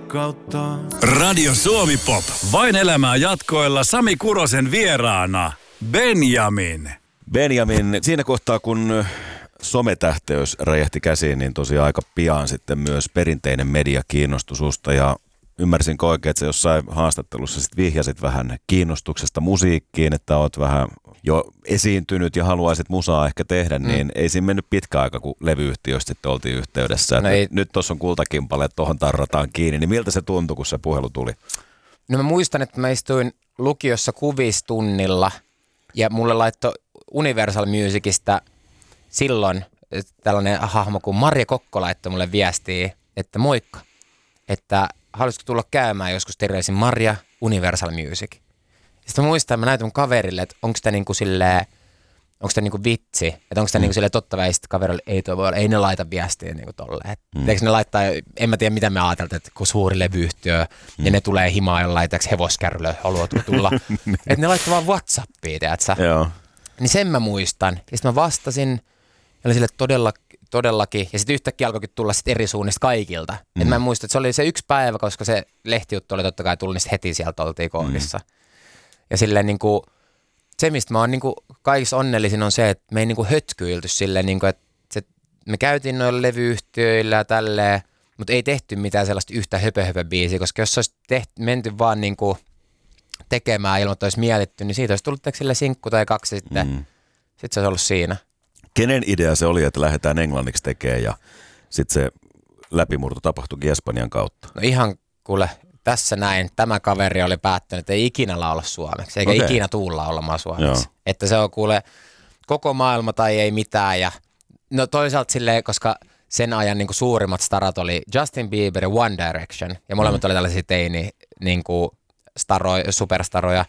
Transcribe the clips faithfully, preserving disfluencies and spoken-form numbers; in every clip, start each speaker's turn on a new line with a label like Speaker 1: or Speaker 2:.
Speaker 1: rakkautta.
Speaker 2: Radio Suomi Pop. Vain elämää jatkoilla Sami Kurosen vieraana. Benjamin.
Speaker 3: Benjamin, siinä kohtaa kun sometähteys räjähti käsiin, niin tosiaan aika pian sitten myös perinteinen media kiinnostui susta ja ymmärsinkö oikein, että sä jossain haastattelussa sit vihjasit vähän kiinnostuksesta musiikkiin, että oot vähän jo esiintynyt ja haluaisit musaa ehkä tehdä, mm. niin ei siinä mennyt pitkä aika, kun levyyhtiöstä sitten oltiin yhteydessä. No nyt, nyt tuossa on kultakimpale, että tuohon tarrataan kiinni, niin miltä se tuntui, kun se puhelu tuli?
Speaker 4: No mä muistan, että mä istuin lukiossa kuvistunnilla ja mulle laittoi Universal Musicista silloin tällainen hahmo kuin Marja Kokko laittoi mulle viestiä, että moikka, että haluaisitko tulla käymään joskus terveisin Marja Universal Music. Sitten mä muistan, että mä näytin mun kaverille, että onko tämä niinku silleen, onko tämä niinku vitsi, että onko tämä mm. niinku silleen totta vai, sitten kaverille ei toi voi olla, ei ne laita viestiä niinku tolleen. Mm. Eikö ne laittaa, en mä tiedä mitä me ajateltiin, että kun suuri levyyhtiö mm. ja ne tulee himaan jollain, että hevoskärryllä haluatko tulla. Että ne laittaa vaan WhatsAppia, tiedätkö? Joo. Niin sen mä muistan. Ja sitten mä vastasin, ja oli sille todella, todellakin, ja sitten yhtäkkiä alkoikin tulla sit eri suunnista kaikilta. Mm. Että mä en muista, että se oli se yksi päivä, koska se lehtijuttu oli totta kai tullut, niin heti sieltä oltiin kohdissa. Mm. Ja silleen niin kuin, se mistä mä oon niin kuin kaikissa onnellisin on se, että me ei niin kuin hötkyilty silleen, niin kuin, että se, me käytiin noilla levyyhtiöillä ja tälleen, mutta ei tehty mitään sellaista yhtä höpö höpö biisiä, koska jos se olisi tehty, menty vaan niin kuin tekemään ilman, että olisi mietitty, niin siitä olisi tullut sille sinkku tai kaksi sitten, mm. sitten se olisi ollut siinä.
Speaker 3: Kenen idea se oli, että lähdetään englanniksi tekemään ja sitten se läpimurto tapahtuikin Espanjan kautta?
Speaker 4: No ihan kuule, tässä näin, tämä kaveri oli päättänyt, että ei ikinä laula suomeksi, eikä okay. ikinä tulla laulamaan suomeksi. Joo. Että se on kuule koko maailma tai ei mitään. Ja, no toisaalta silleen, koska sen ajan niin kuin suurimmat starat oli Justin Bieber ja One Direction, ja molemmat mm. oli tällaisia teini niin kuin staroja, superstaroja,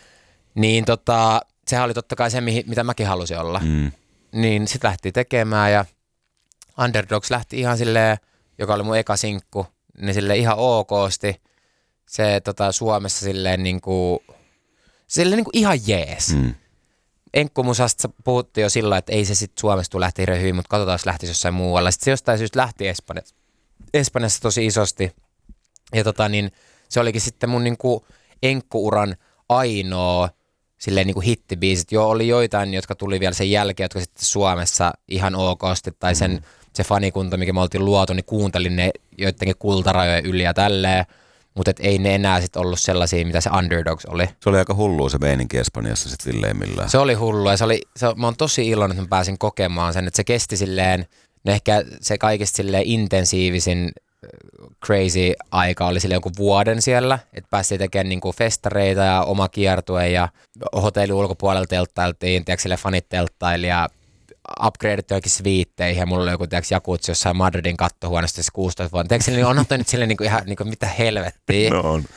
Speaker 4: niin tota, sehän oli totta kai se, mitä mäkin halusin olla. Mm. Niin sit lähti tekemään ja Underdogs lähti ihan silleen, joka oli mun eka sinkku, niin silleen ihan okosti. Se tota, Suomessa silleen niinku, silleen niinku ihan jees. Mm. Enkkumusasta puhuttiin jo sillä, että ei se sit Suomessa tule lähti hirveän hyvin, mutta katsotaan, jos lähtisi jossain muualla. Sitten se jostain syystä lähti Espanjassa, Espanjassa tosi isosti. Ja tota niin, se olikin sitten mun niinku enkkuuran ainoa silleen niinku hittibiisit. Joo, oli joitain, jotka tuli vielä sen jälkeen, jotka sitten Suomessa ihan okosti, tai sen, mm. se fanikunta, mikä me oltiin luotu, niin kuuntelin ne joidenkin kultarajojen yli ja tälleen. Mutta ei ne enää sitten ollut sellaisia, mitä se Underdogs oli.
Speaker 3: Se oli aika hullua se meininki Espanjassa sitten silleen millään.
Speaker 4: Se oli hullua ja se oli, se, mä oon tosi iloinen, että mä pääsin kokemaan sen, että se kesti silleen, no ehkä se kaikista silleen intensiivisin crazy aika oli silleen jonkun vuoden siellä, että päästiin tekemään niinku festareita ja oma kiertue ja hotellin ulkopuolella telttailtiin, tiedätkö silleen fanit telttaili ja upgradeittu johonkin sviitteihin ja mulla oli joku tiiäks, jakutsi jossain Madridin kattohuoneessa kuusitoista vuotta. Tiedätkö, niin on ottanut silleen niin ihan niin kuin, mitä helvettiä.
Speaker 3: No on.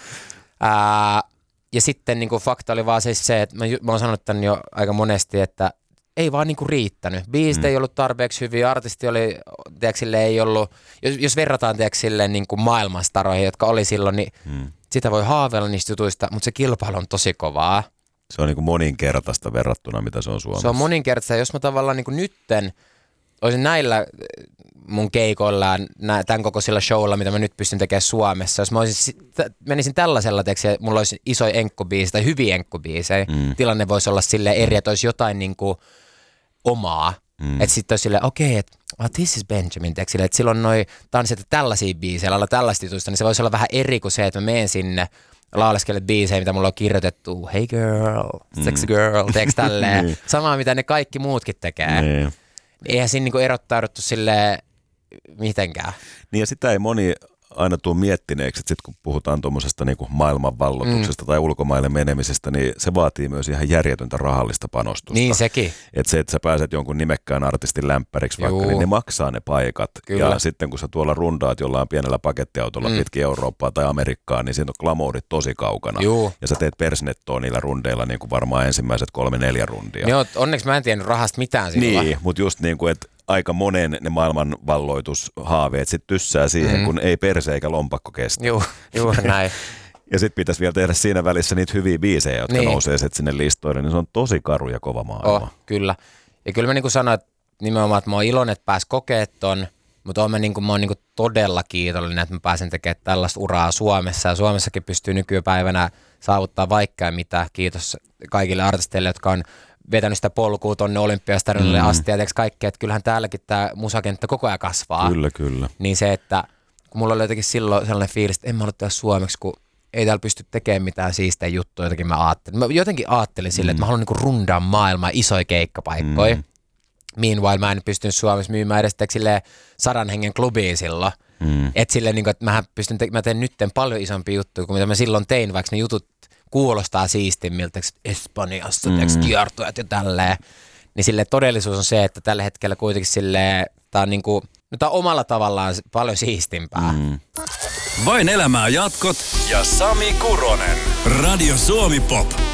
Speaker 4: Ää, ja sitten niin kuin, fakta oli vaan siis se, että mä, mä oon sanonut tämän jo aika monesti, että ei vaan niin kuin, riittänyt. Biisit mm. ei ollut tarpeeksi hyviä, artisti oli, tiedätkö, silleen, ei ollut, jos, jos verrataan tiedätkö, silleen, niin kuin maailmanstaroihin, jotka oli silloin, niin mm. sitä voi haaveilla niistä jutuista, mutta se kilpailu on tosi kovaa.
Speaker 3: Se on niin kuin moninkertaista verrattuna, mitä se on Suomessa.
Speaker 4: Se on moninkertaista. Jos mä tavallaan niin kuin nytten olisin näillä mun keikoilla ja tämän kokoisilla showilla, mitä mä nyt pystyn tekemään Suomessa, jos mä olisin, menisin tällaisella teeksi ja mulla olisi isoja enkkubiisejä tai hyviä enkkubiisejä, mm. tilanne voisi olla silleen eri, että olisi jotain niin kuin omaa. Mm. Että sitten olisi silleen, okei, okay, että oh, this is Benjamin, teeksi, että silloin noi tanssit tällaisia biisejä, lailla tällaista jutuista, niin se voisi olla vähän eri kuin se, että mä menen sinne lauleskelle biisejä, mitä mulla on kirjoitettu, hey girl, sexy girl, teekö tälleen, niin. Samaa mitä ne kaikki muutkin tekee. Niin. Eihän siinä niinku erottauduttu silleen mitenkään.
Speaker 3: Niin ja sitä ei moni aina tule miettineeksi, että sitten kun puhutaan tuommoisesta niinku maailmanvallotuksesta mm. tai ulkomaille menemisestä, niin se vaatii myös ihan järjetöntä rahallista panostusta.
Speaker 4: Niin sekin.
Speaker 3: Että se, että sä pääset jonkun nimekkään artistin lämpäriksi vaikka, niin ne maksaa ne paikat. Kyllä. Ja sitten kun sä tuolla rundaat jollain pienellä pakettiautolla mm. pitkin Eurooppaa tai Amerikkaa, niin siinä on glamourit tosi kaukana. Juu. Ja sä teet persnettoa niillä rundeilla niin kuin varmaan ensimmäiset kolme neljä rundia.
Speaker 4: Joo, onneksi mä en tiennyt rahasta mitään silloin.
Speaker 3: Niin, mutta just niin kuin, että aika monen ne maailmanvalloitushaaveet sit tyssää siihen, mm. kun ei perse eikä lompakko kestä.
Speaker 4: Joo, juuri näin.
Speaker 3: Ja sitten pitäisi vielä tehdä siinä välissä niitä hyviä biisejä, jotka niin. nousee sit sinne listoille, niin se on tosi karu ja kova maailma.
Speaker 4: Oh, kyllä. Ja kyllä mä niin kuin sanoin, että nimenomaan, että mä oon iloinen, että pääs kokea ton. Mutta oon mä, niinku, mä oon niinku todella kiitollinen, että mä pääsen tekemään tällaista uraa Suomessa. Ja Suomessakin pystyy nykypäivänä saavuttaa vaikka ja mitä. Kiitos kaikille artisteille, jotka on vetänyt sitä polkua tonne Olympiastadionille mm. asti ja teeksi kaikkea. Että kyllähän täälläkin tämä musakenttä koko ajan kasvaa.
Speaker 3: Kyllä, kyllä.
Speaker 4: Niin se, että kun mulla oli jotenkin silloin sellainen fiilis, että en mä halua tehdä suomeksi, kun ei täällä pysty tekemään mitään siistejä juttuja, jotenkin mä ajattelin. Mä jotenkin ajattelin silleen, mm. että mä haluan niinku rundaa maailmaa isoja keikkapaikkoja. Mm. Meanwhile mä en pystynyt Suomessa myymään edes silleen sadan hengen klubiin silloin. Mm. Että silleen, niin että mä, pystyn te- mä teen nytten paljon isompia juttuja kuin mitä mä silloin tein, vaikka ne jutut kuulostaa siistimmiltä, Espanjassa, mm. kiertueet ja tälleen. Niin silleen todellisuus on se, että tällä hetkellä kuitenkin silleen, tää on niinku, no tää on omalla tavallaan paljon siistimpää. Mm.
Speaker 2: Vain elämää jatkot ja Sami Kuronen. Radio Suomi Pop.